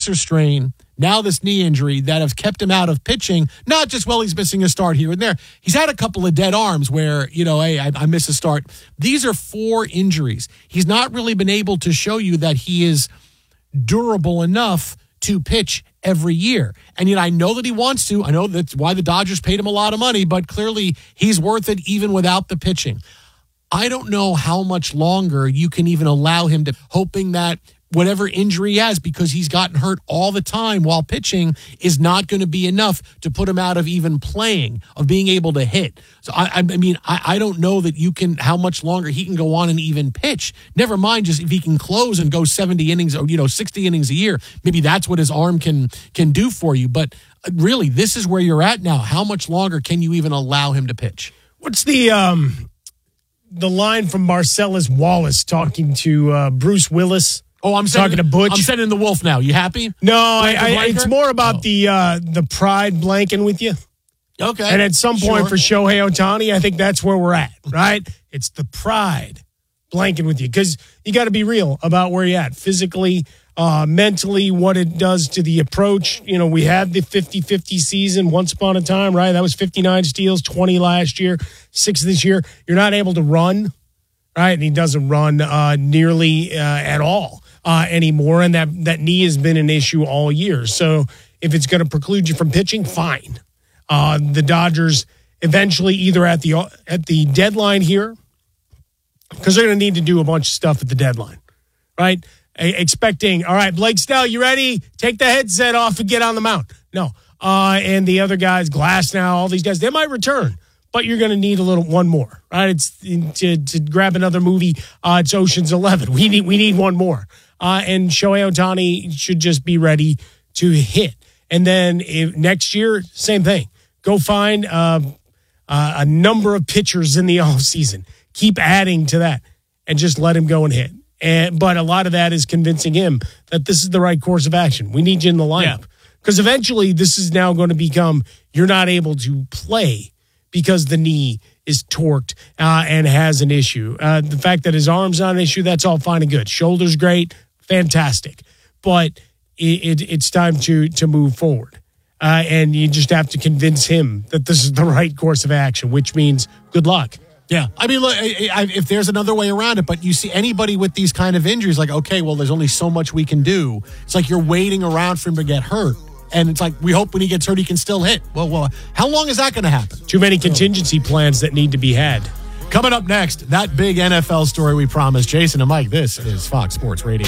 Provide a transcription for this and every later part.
flexor strain, now this knee injury that have kept him out of pitching, not just, well, he's missing a start here and there. He's had a couple of dead arms where, hey, I miss a start. These are 4 injuries. He's not really been able to show you that he is durable enough to pitch every year. And I know that he wants to. I know that's why the Dodgers paid him a lot of money, but clearly he's worth it even without the pitching. I don't know how much longer you can even allow him to, hoping that whatever injury he has, because he's gotten hurt all the time while pitching, is not going to be enough to put him out of even playing, of being able to hit. So, I don't know that you can, how much longer he can go on and even pitch. Never mind just if he can close and go 70 innings or, 60 innings a year. Maybe that's what his arm can do for you. But really, this is where you're at now. How much longer can you even allow him to pitch? What's the line from Marcellus Wallace talking to Bruce Willis? Oh, I'm talking to Butch. I'm sending the Wolf now. You happy? No, it's more about the pride blanking with you. Okay. And at some point for Shohei Ohtani, I think that's where we're at, right? It's the pride blanking with you, because you got to be real about where you're at physically, mentally, what it does to the approach. We had the 50-50 season once upon a time, right? That was 59 steals, 20 last year, 6 this year. You're not able to run, right? And he doesn't run nearly at all anymore, and that knee has been an issue all year. So if it's going to preclude you from pitching, fine. The Dodgers eventually either at the deadline here, because they're going to need to do a bunch of stuff at the deadline, right? Expecting, all right, Blake Snell, you ready? Take the headset off and get on the mound. No. And the other guys, Glass now, all these guys, they might return, but you're going to need one more, right? It's to grab another movie. It's Ocean's 11. We need one more. And Shohei Ohtani should just be ready to hit. And then next year, same thing. Go find a number of pitchers in the offseason. Keep adding to that and just let him go and hit. But a lot of that is convincing him that this is the right course of action. We need you in the lineup. Because eventually this is now going to become you're not able to play because the knee is torqued and has an issue. The fact that his arm's not an issue, that's all fine and good. Shoulder's great, fantastic. But it's time to move forward. And you just have to convince him that this is the right course of action, which means good luck. Yeah. I mean, look, if there's another way around it, but you see anybody with these kind of injuries, like, okay, well, there's only so much we can do. It's like you're waiting around for him to get hurt. And it's like, we hope when he gets hurt, he can still hit. Well, how long is that going to happen? Too many contingency plans that need to be had. Coming up next, that big NFL story we promised. Jason and Mike, this is Fox Sports Radio.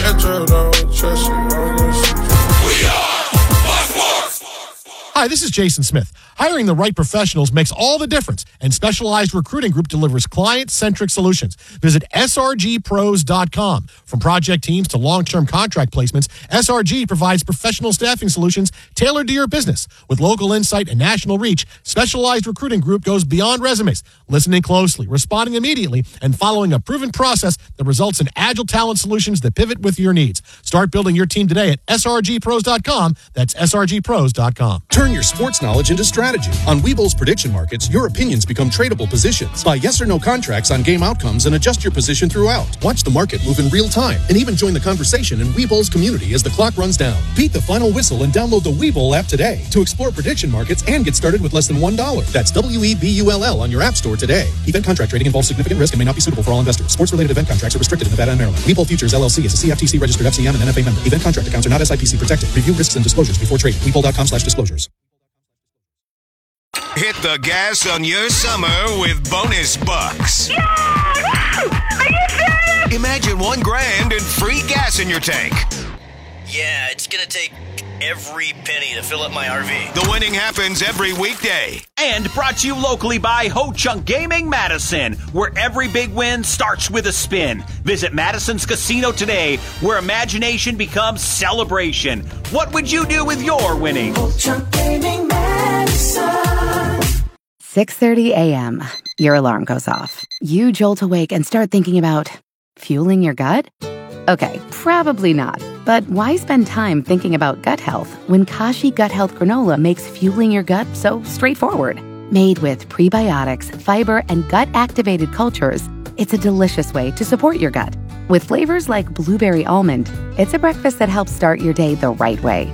Hi, this is Jason Smith. Hiring the right professionals makes all the difference, and Specialized Recruiting Group delivers client-centric solutions. Visit srgpros.com. From project teams to long-term contract placements, SRG provides professional staffing solutions tailored to your business. With local insight and national reach, Specialized Recruiting Group goes beyond resumes, listening closely, responding immediately, and following a proven process that results in agile talent solutions that pivot with your needs. Start building your team today at srgpros.com. That's srgpros.com. Turn your sports knowledge into strategy. On Webull's prediction markets, your opinions become tradable positions. Buy yes or no contracts on game outcomes and adjust your position throughout. Watch the market move in real time and even join the conversation in Webull's community as the clock runs down. Beat the final whistle and download the Webull app today to explore prediction markets and get started with less than $1. That's WEBULL on your app store today. Event contract trading involves significant risk and may not be suitable for all investors. Sports-related event contracts are restricted in Nevada and Maryland. Webull Futures LLC is a CFTC registered FCM and NFA member. Event contract accounts are not SIPC protected. Review risks and disclosures before trading. Webull.com/disclosures. Hit the gas on your summer with bonus bucks. Yeah! Are you serious? Imagine $1,000 and free gas in your tank. Yeah, it's gonna take every penny to fill up my RV. The winning happens every weekday. And brought to you locally by Ho Chunk Gaming Madison, where every big win starts with a spin. Visit Madison's Casino today, where imagination becomes celebration. What would you do with your winnings? Ho Chunk Gaming Madison. 6:30 a.m. Your alarm goes off. You jolt awake and start thinking about fueling your gut? Okay, probably not. But why spend time thinking about gut health when Kashi Gut Health Granola makes fueling your gut so straightforward? Made with prebiotics, fiber, and gut-activated cultures, it's a delicious way to support your gut. With flavors like blueberry almond, it's a breakfast that helps start your day the right way.